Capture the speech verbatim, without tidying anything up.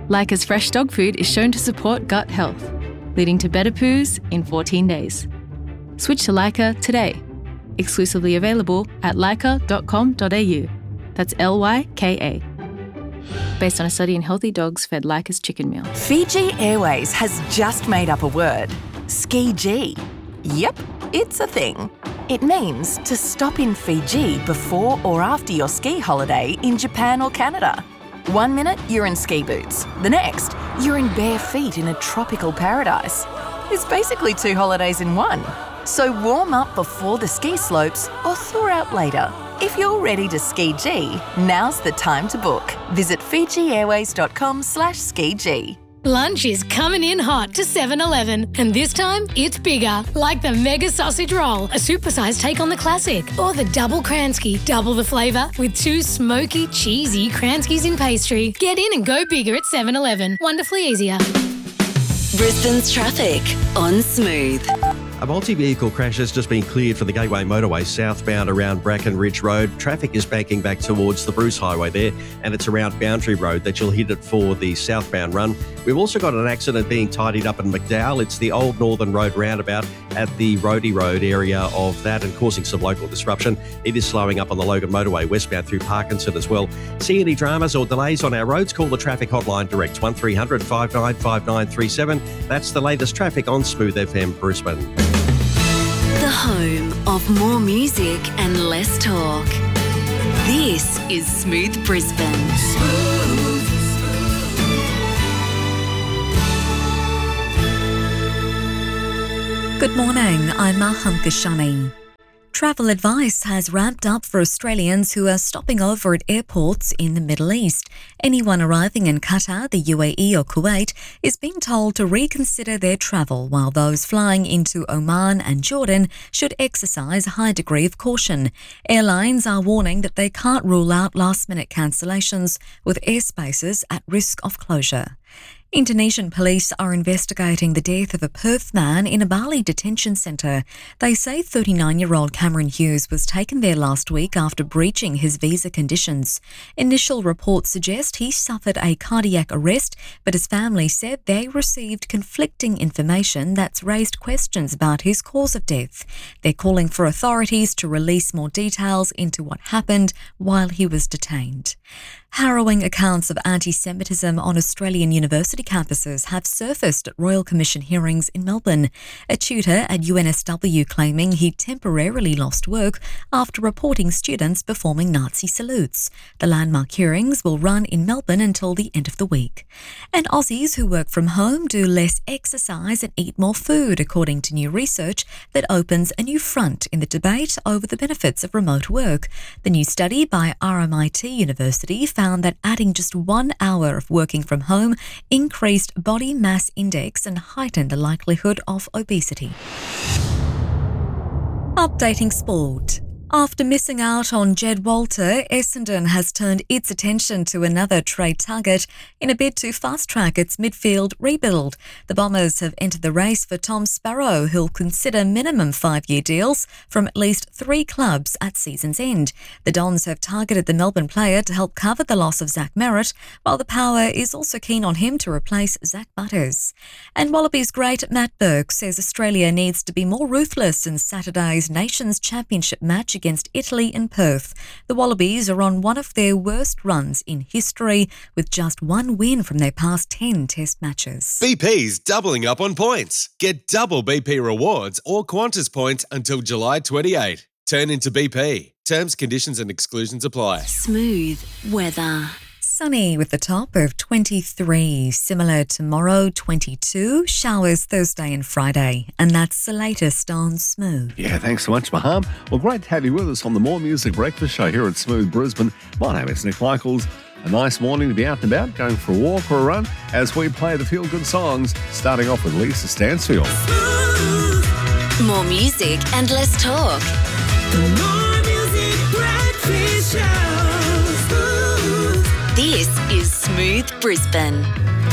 Leica's fresh dog food is shown to support gut health, leading to better poos in fourteen days. Switch to Leica today. Exclusively available at leica dot com dot a u. That's L Y K A. Based on a study in healthy dogs fed Leica's chicken meal. Fiji Airways has just made up a word. Ski-G. Yep, it's a thing. It means to stop in Fiji before or after your ski holiday in Japan or Canada. One minute, you're in ski boots. The next, you're in bare feet in a tropical paradise. It's basically two holidays in one. So warm up before the ski slopes or thaw out later. If you're ready to ski-G, now's the time to book. Visit fiji airways dot com slash ski-G. Lunch is coming in hot to seven eleven, and this time it's bigger, like the Mega Sausage Roll, a supersized take on the classic, or the Double Kransky, double the flavour with two smoky, cheesy Kranskys in pastry. Get in and go bigger at seven eleven. Wonderfully easier. Brisbane's traffic on Smooth. A multi-vehicle crash has just been cleared for the Gateway Motorway southbound around Bracken Ridge Road. Traffic is banking back towards the Bruce Highway there, and it's around Boundary Road that you'll hit it for the southbound run. We've also got an accident being tidied up in McDowell. It's the Old Northern Road roundabout at the Rhodey Road area of that and causing some local disruption. It is slowing up on the Logan Motorway westbound through Parkinson as well. See any dramas or delays on our roads? Call the traffic hotline direct one three hundred five nine five nine three seven. That's the latest traffic on Smooth F M Brisbane. The home of more music and less talk. This is Smooth Brisbane. Smooth. Good morning, I'm Maham Kashani. Travel advice has ramped up for Australians who are stopping over at airports in the Middle East. Anyone arriving in Qatar, the U A E or Kuwait is being told to reconsider their travel, while those flying into Oman and Jordan should exercise a high degree of caution. Airlines are warning that they can't rule out last-minute cancellations with airspaces at risk of closure. Indonesian police are investigating the death of a Perth man in a Bali detention centre. They say thirty-nine-year-old Cameron Hughes was taken there last week after breaching his visa conditions. Initial reports suggest he suffered a cardiac arrest, but his family said they received conflicting information that's raised questions about his cause of death. They're calling for authorities to release more details into what happened while he was detained. Harrowing accounts of anti-Semitism on Australian university campuses have surfaced at Royal Commission hearings in Melbourne. A tutor at U N S W claiming he temporarily lost work after reporting students performing Nazi salutes. The landmark hearings will run in Melbourne until the end of the week. And Aussies who work from home do less exercise and eat more food, according to new research that opens a new front in the debate over the benefits of remote work. The new study by R M I T University found that adding just one hour of working from home increased body mass index and heightened the likelihood of obesity. Updating sport. After missing out on Jed Walter, Essendon has turned its attention to another trade target in a bid to fast-track its midfield rebuild. The Bombers have entered the race for Tom Sparrow, who'll consider minimum five-year deals from at least three clubs at season's end. The Dons have targeted the Melbourne player to help cover the loss of Zach Merritt, while the Power is also keen on him to replace Zach Butters. And Wallabies great Matt Burke says Australia needs to be more ruthless in Saturday's Nations Championship match against Italy in Perth. The Wallabies are on one of their worst runs in history, with just one win from their past ten test matches. B P's doubling up on points. Get double B P rewards or Qantas points until July twenty-eighth. Turn into B P. Terms, conditions and exclusions apply. Smooth weather. Sunny with a top of twenty-three. Similar tomorrow, twenty-two. Showers Thursday and Friday. And that's the latest on Smooth. Yeah, thanks so much, Maham. Well, great to have you with us on the More Music Breakfast Show here at Smooth Brisbane. My name is Nick Michaels. A nice morning to be out and about, going for a walk or a run, as we play the feel-good songs, starting off with Lisa Stansfield. Smooth. More music and less talk. The More Music Breakfast Show. This is Smooth Brisbane.